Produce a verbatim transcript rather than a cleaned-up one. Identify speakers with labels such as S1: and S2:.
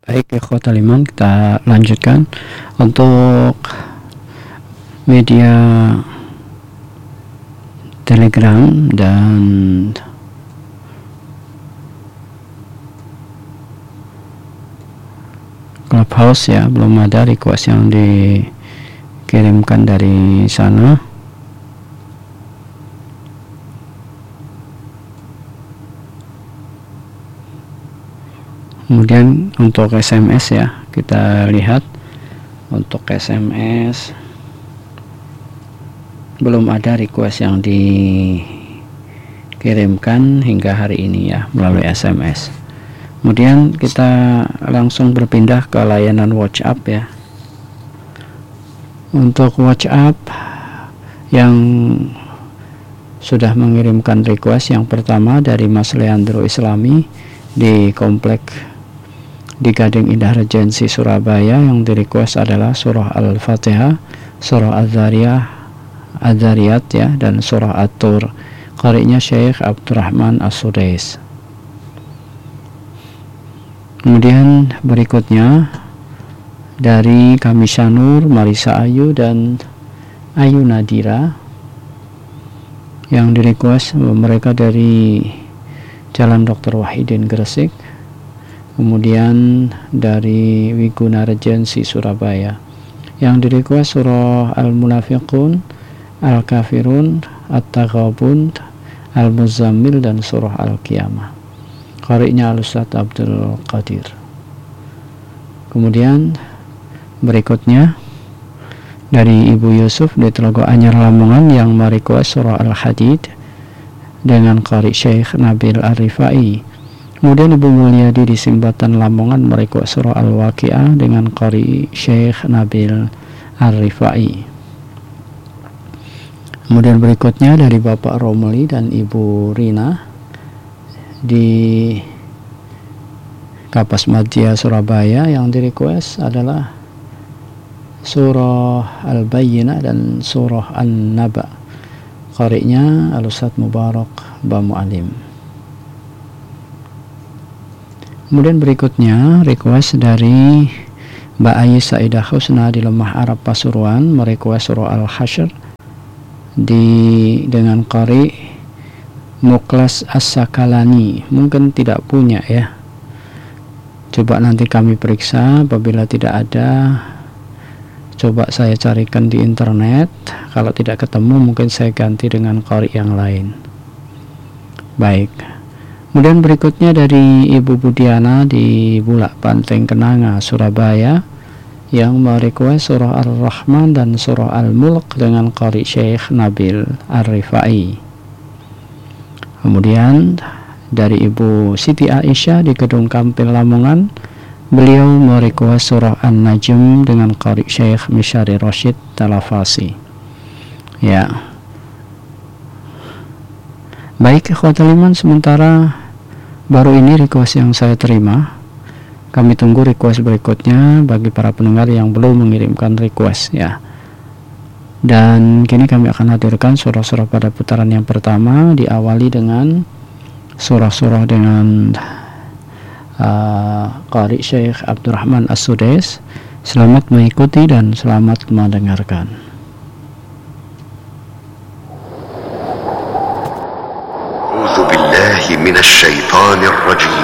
S1: Baik, ikhwatal iman, kita lanjutkan untuk media Telegram dan Clubhouse ya, belum ada request yang dikirimkan dari sana. Kemudian untuk S M S ya, kita lihat untuk S M S belum ada request yang dikirimkan hingga hari ini ya melalui S M S. Kemudian kita langsung berpindah ke layanan WhatsApp ya. Untuk WhatsApp yang sudah mengirimkan request, yang pertama dari Mas Leandro Islami di komplek di Gading Indah Regency Surabaya, yang di request adalah surah Al-Fatihah, surah Az-Zariyah, Az-Zariyat ya, dan surah At-Tur. Qari'nya Syekh Abdurrahman As-Sudais. Kemudian berikutnya dari Kamisya Nur, Marisa Ayu, dan Ayu Nadira, yang di request mereka dari Jalan Doktor Wahidin Gresik. Kemudian dari Wiguna Regency Surabaya, yang di request surah Al-Munafiqun, Al-Kafirun, At-Taghabun, Al-Muzammil, dan surah Al-Qiyamah. Qari'nya Al-Ustadz Abdul Qadir. Kemudian berikutnya dari Ibu Yusuf di Telaga Anyar Lamongan, yang merequest surah Al-Hadid dengan Qari Syekh Nabil Ar-Rifai. Kemudian Ibu Mulyadi di Simbatan Lamongan merequest surah Al-Waqi'ah dengan Qari Syekh Nabil Ar-Rifai. Kemudian berikutnya dari Bapak Romli dan Ibu Rina di Kapas Madya Surabaya, yang di request adalah surah Al-Bayyinah dan surah An-Naba. Qari'nya Al-Ustadz Mubarak Bamu Alim. Kemudian berikutnya request dari Mbak Ayi Saidah Husna di Lemah Arab Pasuruan merequest surah Al-Hasyr di dengan qari Mukhlas As-Sakalani. Mungkin tidak punya ya, coba nanti kami periksa. Apabila tidak ada, coba saya carikan di internet. Kalau tidak ketemu, mungkin saya ganti dengan qari yang lain. Baik. Kemudian berikutnya dari Ibu Budiana di Bulak Banteng Kenanga Surabaya, yang merequest surah Ar-Rahman dan surah Al-Mulk dengan qari Syekh Nabil Ar-Rifai. Kemudian dari Ibu Siti Aisyah di Gedung Kampil Lamongan, beliau merequest surah An-Najm dengan qari Syekh Misyari Rashid Talafasi ya. Baik, ikhwatul iman, sementara baru ini request yang saya terima. Kami tunggu request berikutnya bagi para pendengar yang belum mengirimkan request ya. Dan kini kami akan hadirkan surah-surah pada putaran yang pertama, diawali dengan surah-surah dengan uh, Qari Syekh Abdurrahman As-Sudais. Selamat mengikuti dan selamat mendengarkan.
S2: أعوذ بالله من الشيطان الرجيم